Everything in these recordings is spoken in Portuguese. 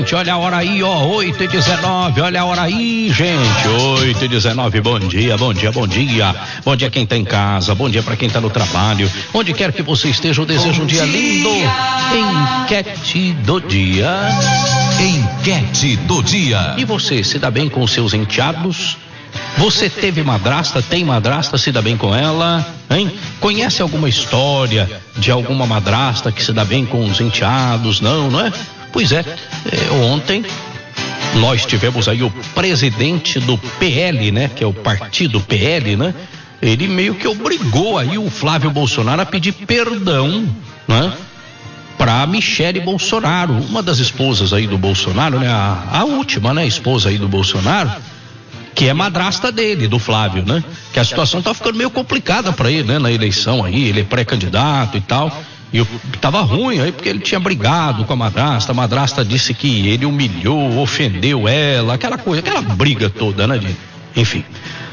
Olha a hora aí, ó, 8h19, olha a hora aí, gente, 8h19, bom dia, bom dia, bom dia, bom dia quem tá em casa, bom dia pra quem tá no trabalho, onde quer que você esteja, eu desejo um dia lindo. Enquete do dia. Enquete do dia. E você, se dá bem com os seus enteados? Você teve madrasta, tem madrasta, se dá bem com ela, hein? Conhece alguma história de alguma madrasta que se dá bem com os enteados? Não é? Pois é, ontem nós tivemos aí o presidente do PL, né? Que é o partido PL, né? Ele meio que obrigou aí o Flávio Bolsonaro a pedir perdão, né? Pra Michele Bolsonaro, uma das esposas aí do Bolsonaro, né? A última, né? Esposa aí do Bolsonaro, que é madrasta dele, do Flávio, né? Que a situação tá ficando meio complicada pra ele, né? Na eleição aí, ele é pré-candidato e tal. E tava ruim aí porque ele tinha brigado com a madrasta disse que ele humilhou, ofendeu ela, aquela coisa, aquela briga toda, né? Enfim,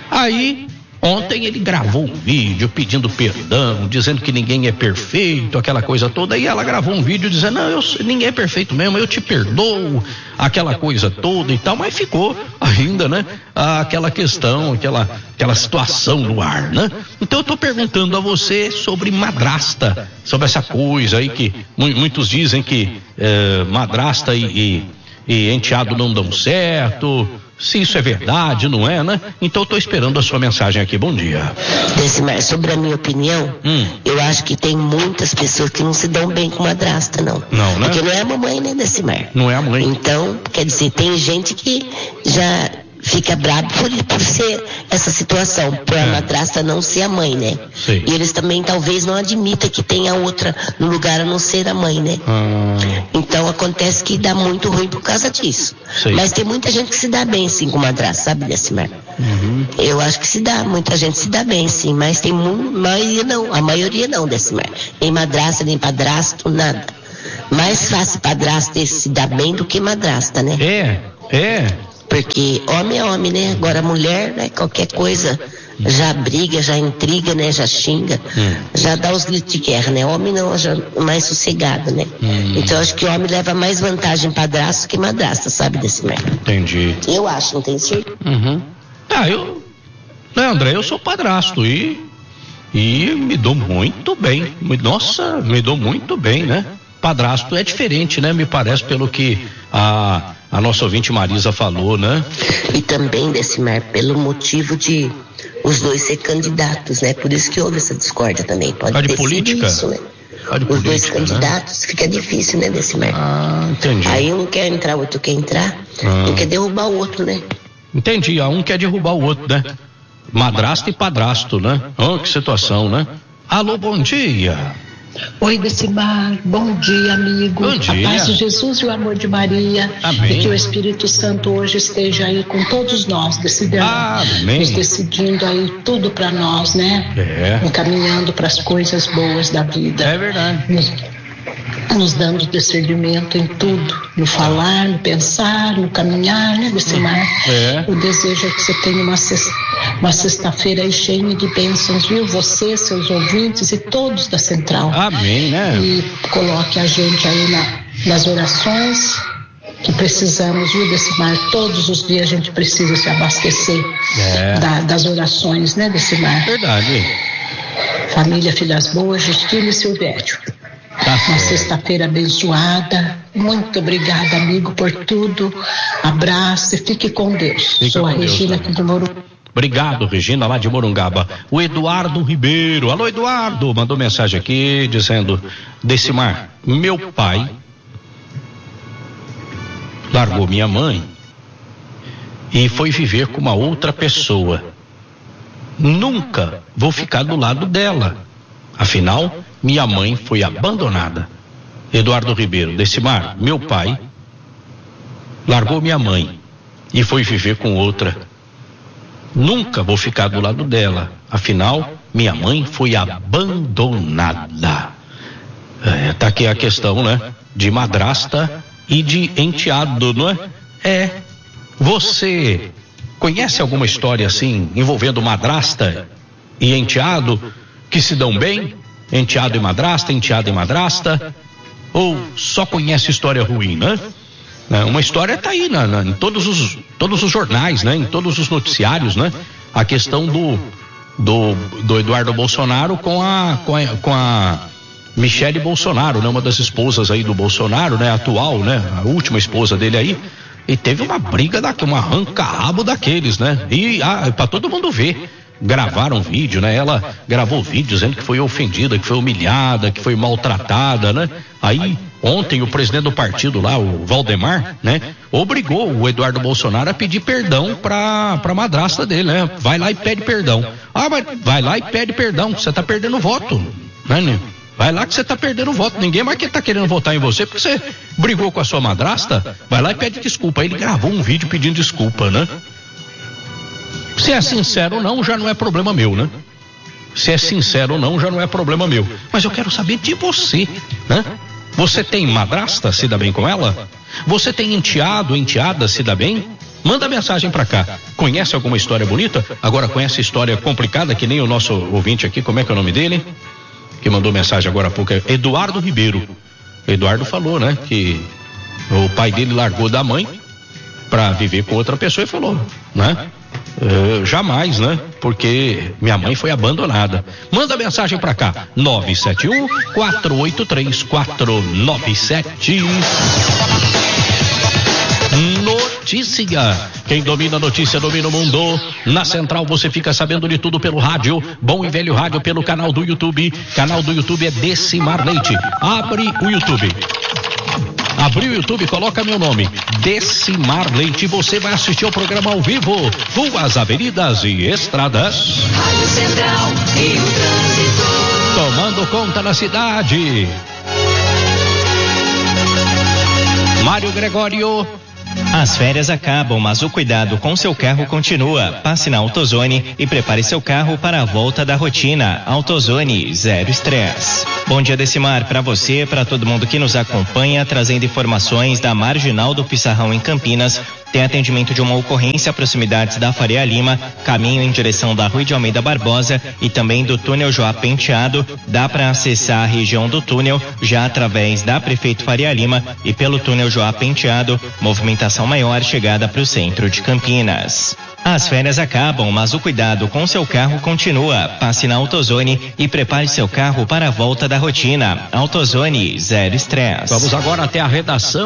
aí ontem ele gravou um vídeo pedindo perdão, dizendo que ninguém é perfeito, aquela coisa toda, e ela gravou um vídeo dizendo, não, ninguém é perfeito mesmo, eu te perdoo, aquela coisa toda e tal, mas ficou ainda, né? Aquela questão, aquela situação no ar, né? Então eu tô perguntando a você sobre madrasta, sobre essa coisa aí que muitos dizem que madrasta e enteado não dão certo, se isso é verdade, não é, né? Então eu tô esperando a sua mensagem aqui, bom dia. Decimar, sobre a minha opinião, eu acho que tem muitas pessoas que não se dão bem com madrasta, não. Não, né? Porque não é a mamãe, né, Decimar? Não é a mãe. Então, quer dizer, tem gente que já fica bravo por ser essa situação, por a madrasta não ser a mãe, né? Sim. E eles também talvez não admitam que tenha outra no lugar a não ser a mãe, né? Então acontece que dá muito ruim por causa disso. Sim. Mas tem muita gente que se dá bem sim com madrasta, sabe, Decimar? Eu acho que se dá, muita gente se dá bem sim, mas tem a maioria não, Decimar. Nem madrasta, nem padrasto, nada. Mais fácil padrasto se dar bem do que madrasta, né? É. Porque homem é homem, né? Agora mulher, né? Qualquer coisa já briga, já intriga, né? Já xinga, já dá os gritos de guerra, né? Homem não, já mais sossegado, né? Então acho que o homem leva mais vantagem padrasto que madrasta, sabe, Decimar? Entendi. Eu acho, não tenho certeza. André, eu sou padrasto e me dou muito bem. Nossa, me dou muito bem, né? Padrasto é diferente, né? Me parece, pelo que a nossa ouvinte Marisa falou, né? E também, Decimar, pelo motivo de os dois ser candidatos, né? Por isso que houve essa discórdia também. Pode ter sido isso, né? Os dois candidatos, né? Fica difícil, né, Decimar? Entendi. Aí um quer entrar, o outro quer entrar, um quer derrubar o outro, né? Entendi, um quer derrubar o outro, né? Madrasto e padrasto, né? Que situação, né? Alô, bom dia. Oi, Decimar, bom dia, amigo. Bom dia. A paz de Jesus e o amor de Maria. Amém. E que o Espírito Santo hoje esteja aí com todos nós, Amém. nos decidindo aí tudo para nós, né? Encaminhando para as coisas boas da vida. É verdade. Nos dando discernimento em tudo, no falar, no pensar, no caminhar, né, Decimar? O desejo é que você tenha uma sexta-feira aí cheia de bênçãos, viu? Você, seus ouvintes e todos da Central. Amém, né? E coloque a gente aí nas orações que precisamos, viu, Decimar? Todos os dias a gente precisa se abastecer das orações, né, Decimar? Verdade. Família Filhas Boas, Justina e Silvério. Uma sexta-feira abençoada. Muito obrigada, amigo, por tudo. Abraço e fique com Deus. Sou a Regina aqui de Morungaba. Obrigado, Regina, lá de Morungaba. O Eduardo Ribeiro. Alô, Eduardo. Mandou mensagem aqui dizendo: Decimar, meu pai largou minha mãe e foi viver com uma outra pessoa. Nunca vou ficar do lado dela. Afinal, minha mãe foi abandonada. Eduardo Ribeiro. Decimar, meu pai largou minha mãe e foi viver com outra. Nunca vou ficar do lado dela. Afinal, minha mãe foi abandonada. Tá aqui a questão, né? De madrasta e de enteado, não é? Você conhece alguma história assim envolvendo madrasta e enteado que se dão bem? Enteado e madrasta, enteado e madrasta? Ou só conhece história ruim, né? Uma história está aí em todos os jornais, né? Em todos os noticiários, né? A questão do Eduardo Bolsonaro com a Michele Bolsonaro, né? Uma das esposas aí do Bolsonaro, né? Atual, né? A última esposa dele aí. E teve uma briga um arranca-rabo daqueles, né? E para todo mundo ver. Gravaram vídeo, né? Ela gravou vídeo dizendo que foi ofendida, que foi humilhada, que foi maltratada, né? Aí, ontem, o presidente do partido lá, o Valdemar, né? Obrigou o Eduardo Bolsonaro a pedir perdão pra madrasta dele, né? Vai lá e pede perdão. Mas vai lá e pede perdão, você tá perdendo voto, né? Vai lá que você tá perdendo voto. Ninguém mais tá querendo votar em você porque você brigou com a sua madrasta. Vai lá e pede desculpa. Aí ele gravou um vídeo pedindo desculpa, né? Se é sincero ou não, já não é problema meu, né? Se é sincero ou não, já não é problema meu. Mas eu quero saber de você, né? Você tem madrasta, se dá bem com ela? Você tem enteado, enteada, se dá bem? Manda mensagem pra cá. Conhece alguma história bonita? Agora conhece história complicada, que nem o nosso ouvinte aqui, como é que é o nome dele? Que mandou mensagem agora há pouco, é Eduardo Ribeiro. Eduardo falou, né? Que o pai dele largou da mãe pra viver com outra pessoa e falou, né? Jamais, né? Porque minha mãe foi abandonada. Manda mensagem pra cá, 971-483-497. Notícia. Quem domina a notícia domina o mundo. Na Central você fica sabendo de tudo pelo rádio. Bom e velho rádio pelo canal do YouTube. Canal do YouTube é Decimar Leite. Abre o YouTube. Abriu o YouTube, coloca meu nome, Decimar Leite. Você vai assistir ao programa ao vivo, ruas, avenidas e estradas. Rádio Central e o trânsito. Tomando conta da cidade. Mário Gregório. As férias acabam, mas o cuidado com seu carro continua. Passe na AutoZone e prepare seu carro para a volta da rotina. AutoZone, zero estresse. Bom dia, Decimar, para você, para todo mundo que nos acompanha, trazendo informações da Marginal do Pissarrão em Campinas. Tem atendimento de uma ocorrência à proximidades da Faria Lima, caminho em direção da Rua de Almeida Barbosa e também do túnel Joá Penteado. Dá para acessar a região do túnel já através da Prefeito Faria Lima e pelo túnel Joá Penteado. Movimentação maior chegada para o centro de Campinas. As férias acabam, mas o cuidado com seu carro continua. Passe na AutoZone e prepare seu carro para a volta da rotina. AutoZone, zero estresse. Vamos agora até a redação.